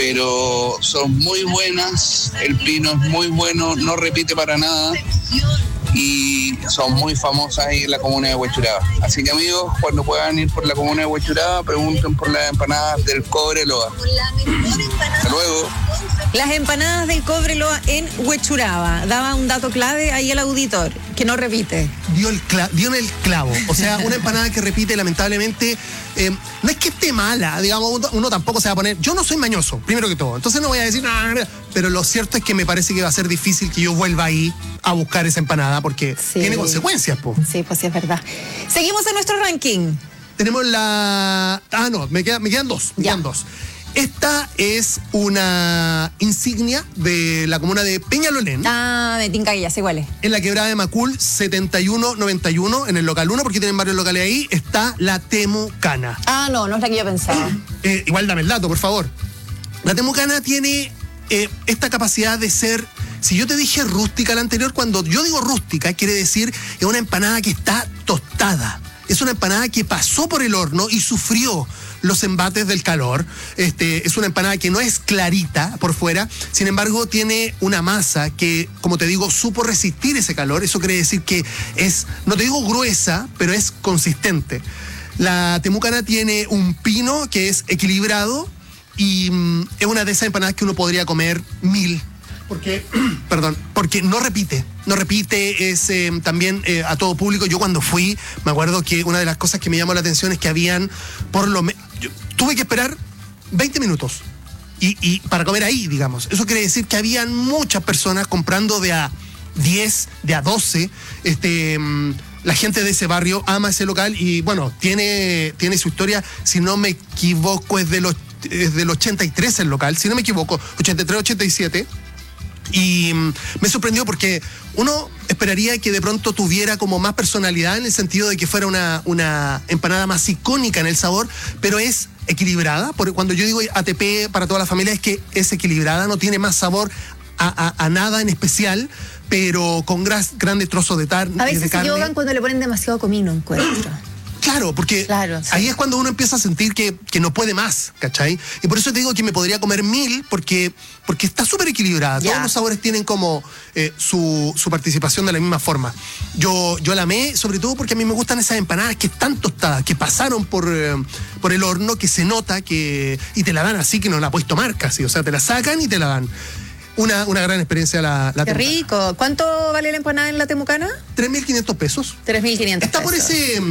pero son muy buenas, el pino es muy bueno, no repite para nada y son muy famosas ahí en la comuna de Huechuraba. Así que amigos, cuando puedan ir por la comuna de Huechuraba, pregunten por las empanadas del Cobreloa. Hasta luego. Las empanadas del Cobreloa en Huechuraba. Daba un dato clave ahí el auditor, que no repite. Dio en el clavo. O sea, una empanada que repite, lamentablemente, no es que esté mala, digamos, uno tampoco se va a poner. Yo no soy mañoso, primero que todo. Entonces no voy a decir nada, pero lo cierto es que me parece que va a ser difícil que yo vuelva ahí a buscar esa empanada porque tiene consecuencias, po. Sí, pues sí, es verdad. Seguimos en nuestro ranking. Tenemos la... no, me quedan dos. Esta es una insignia de la comuna de Peñalolén. Me tinca que ya sé cuál es. En la quebrada de Macul, 7191, en el local 1, porque tienen varios locales ahí, está la Temucana. No es la que yo pensaba. Igual dame el dato, por favor. La Temucana tiene esta capacidad de ser... Si yo te dije rústica la anterior, cuando yo digo rústica, quiere decir es una empanada que está tostada. Es una empanada que pasó por el horno y sufrió los embates del calor. Es una empanada que no es clarita por fuera, sin embargo tiene una masa que, como te digo, supo resistir ese calor. Eso quiere decir que es, no te digo gruesa, pero es consistente. La Temucana tiene un pino que es equilibrado y es una de esas empanadas que uno podría comer 1000. Porque no repite, es también a todo público. Yo cuando fui, me acuerdo que una de las cosas que me llamó la atención es que habían, tuve que esperar 20 minutos y para comer ahí, digamos. Eso quiere decir que habían muchas personas comprando de a 10, de a 12, la gente de ese barrio ama ese local y bueno, tiene su historia, si no me equivoco es del 83 el local, si no me equivoco, 83, 87. Y me sorprendió porque uno esperaría que de pronto tuviera como más personalidad en el sentido de que fuera una empanada más icónica en el sabor, pero es equilibrada. Porque cuando yo digo ATP para toda la familia es que es equilibrada, no tiene más sabor a nada en especial, pero con grandes trozos de carne. A veces se equivocan cuando le ponen demasiado comino, encuentro. Claro, porque ahí es cuando uno empieza a sentir que no puede más, ¿cachai? Y por eso te digo que me podría comer 1000 porque está súper equilibrada. Todos los sabores tienen como su participación de la misma forma. Yo la amé, sobre todo porque a mí me gustan esas empanadas que están tostadas, que pasaron por el horno, que se nota y te la dan así que no la puedes tomar casi. O sea, te la sacan y te la dan. Una gran experiencia la Qué rico. ¿Cuánto vale la empanada en la Temucana? 3.500 pesos. 3.500 Está por ese...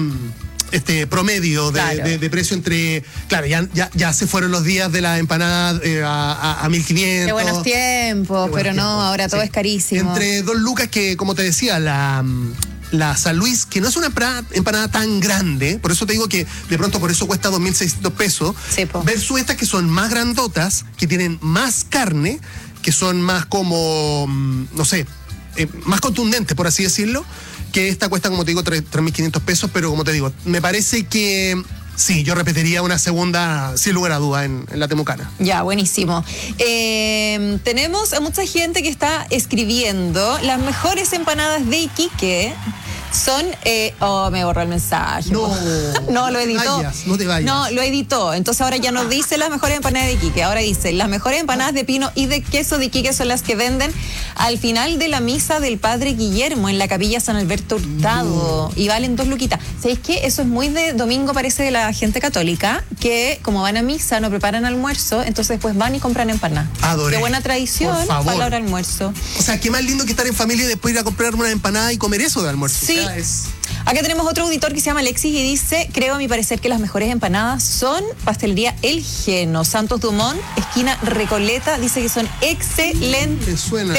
promedio de precio entre... Claro, ya se fueron los días de la empanada a 1.500. Qué buenos tiempos, pero no, ahora todo es carísimo. Entre 2 lucas que, como te decía, la San Luis, que no es una empanada tan grande, por eso te digo que de pronto por eso cuesta 2.600 pesos, versus estas que son más grandotas, que tienen más carne, que son más como, no sé, más contundentes, por así decirlo, que esta cuesta, como te digo, 3.500 pesos, pero como te digo, me parece que sí, yo repetiría una segunda, sin lugar a duda, en la Temucana. Ya, buenísimo. Tenemos a mucha gente que está escribiendo las mejores empanadas de Iquique. Son, me borró el mensaje. No, lo editó. No te vayas. No, lo editó. Entonces ahora ya no dice las mejores empanadas de Iquique. Ahora dice, las mejores empanadas de pino y de queso de Iquique son las que venden al final de la misa del Padre Guillermo en la capilla San Alberto Hurtado. Y valen 2 luquitas. ¿Sabéis qué? Eso es muy de domingo, parece, de la gente católica, que como van a misa, no preparan almuerzo, entonces después van y compran empanadas. Adoré. Qué buena tradición para el almuerzo. O sea, qué más lindo que estar en familia y después ir a comprar una empanada y comer eso de almuerzo. Sí. Acá tenemos otro auditor que se llama Alexis y dice, creo a mi parecer que las mejores empanadas son Pastelería El Geno, Santos Dumont, esquina Recoleta, dice que son excelentes. Te suena.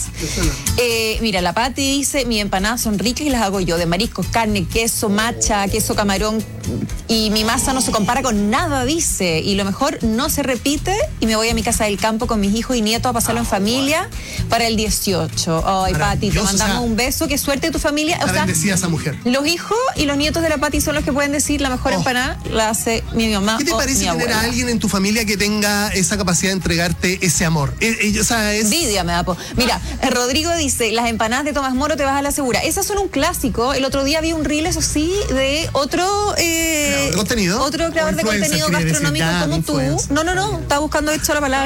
Mira, la Pati dice, mis empanadas son ricas y las hago yo, de mariscos, carne, queso, macha, queso camarón, y mi masa no se compara con nada, dice, y lo mejor no se repite, y me voy a mi casa del campo con mis hijos y nietos a pasarlo en familia para el 18. Ay, Pati, te mandamos un beso, qué suerte de tu familia. O sea, decía esa mujer. Los hijos y los nietos de la Pati son los que pueden decir la mejor empanada la hace mi mamá. ¿Qué te parece tener a alguien en tu familia que tenga esa capacidad de entregarte ese amor? O sea, envidia me da. Mira, Rodrigo dice, las empanadas de Tomás Moro te vas a la segura. Esas son un clásico. El otro día vi un reel, eso sí, de otro creador de contenido gastronómico como tú. No, estaba buscando esto la palabra.